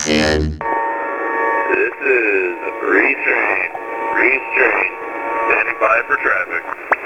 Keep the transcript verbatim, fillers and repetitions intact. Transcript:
This is a Breeze train. Breeze train. Standing by for traffic.